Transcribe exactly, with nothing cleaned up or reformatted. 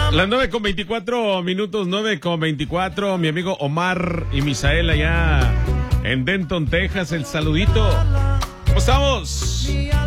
Las nueve con veinticuatro minutos, nueve con veinticuatro. Mi amigo Omar y Misael allá en Denton, Texas. El saludito. ¿Cómo estamos?